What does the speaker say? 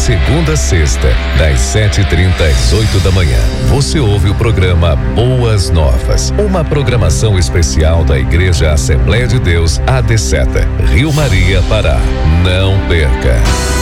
segunda a sexta, das 7h30 às 8 da manhã, você ouve o programa Boas Novas, uma programação especial da Igreja Assembleia de Deus, AD Seta, Rio Maria, Pará. Não perca!